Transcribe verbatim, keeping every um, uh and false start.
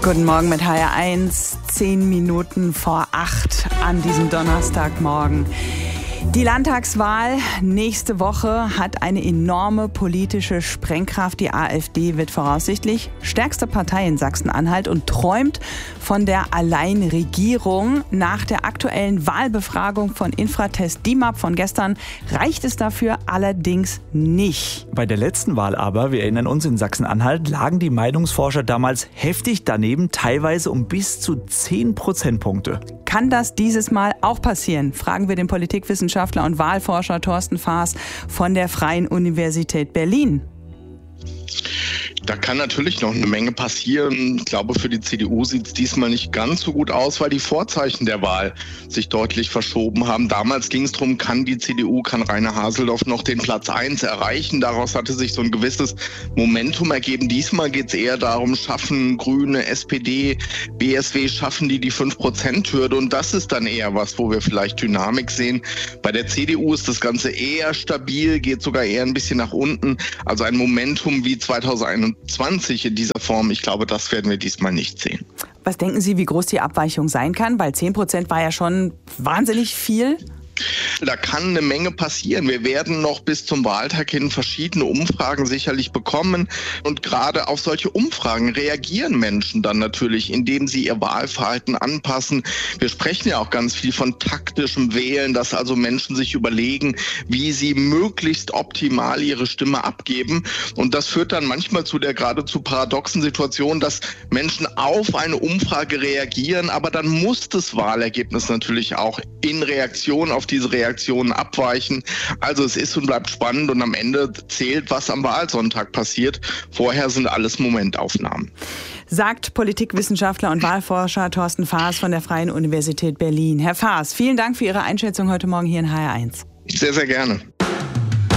Guten Morgen mit H R eins, zehn Minuten vor acht an diesem Donnerstagmorgen. Die Landtagswahl nächste Woche hat eine enorme politische Sprengkraft. Die AfD wird voraussichtlich stärkste Partei in Sachsen-Anhalt und träumt von der Alleinregierung. Nach der aktuellen Wahlbefragung von Infratest D I M A P von gestern reicht es dafür allerdings nicht. Bei der letzten Wahl aber, wir erinnern uns, in Sachsen-Anhalt lagen die Meinungsforscher damals heftig daneben, teilweise um bis zu zehn Prozentpunkte. Kann das dieses Mal auch passieren? Fragen wir den Politikwissenschaftler und Wahlforscher Thorsten Faas von der Freien Universität Berlin. Da kann natürlich noch eine Menge passieren. Ich glaube, für die C D U sieht es diesmal nicht ganz so gut aus, weil die Vorzeichen der Wahl sich deutlich verschoben haben. Damals ging es darum, kann die C D U, kann Rainer Haseloff noch den Platz eins erreichen. Daraus hatte sich so ein gewisses Momentum ergeben. Diesmal geht es eher darum, schaffen Grüne, S P D, B S W, schaffen die die fünf Prozent Hürde. Und das ist dann eher was, wo wir vielleicht Dynamik sehen. Bei der C D U ist das Ganze eher stabil, geht sogar eher ein bisschen nach unten. Also ein Momentum wie zweitausendeinundzwanzig in dieser Form, ich glaube, das werden wir diesmal nicht sehen. Was denken Sie, wie groß die Abweichung sein kann? Weil zehn Prozent war ja schon wahnsinnig viel. Da kann eine Menge passieren. Wir werden noch bis zum Wahltag hin verschiedene Umfragen sicherlich bekommen. Und gerade auf solche Umfragen reagieren Menschen dann natürlich, indem sie ihr Wahlverhalten anpassen. Wir sprechen ja auch ganz viel von taktischem Wählen, dass also Menschen sich überlegen, wie sie möglichst optimal ihre Stimme abgeben. Und das führt dann manchmal zu der geradezu paradoxen Situation, dass Menschen auf eine Umfrage reagieren, aber dann muss das Wahlergebnis natürlich auch in Reaktion auf diese Reaktionen abweichen. Also es ist und bleibt spannend und am Ende zählt, was am Wahlsonntag passiert. Vorher sind alles Momentaufnahmen. Sagt Politikwissenschaftler und Wahlforscher Thorsten Faas von der Freien Universität Berlin. Herr Faas, vielen Dank für Ihre Einschätzung heute Morgen hier in H R eins. Sehr, sehr gerne.